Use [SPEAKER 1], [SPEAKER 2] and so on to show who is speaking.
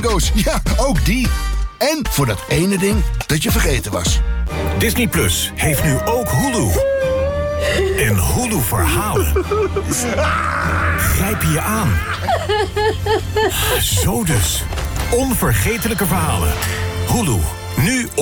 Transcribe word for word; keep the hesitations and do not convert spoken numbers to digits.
[SPEAKER 1] video's. Ja, ook die. En voor dat ene ding dat je vergeten was.
[SPEAKER 2] Disney Plus heeft nu ook Hulu. En Hulu verhalen grijpen je aan. Zo dus. Onvergetelijke verhalen. Hulu. Nu op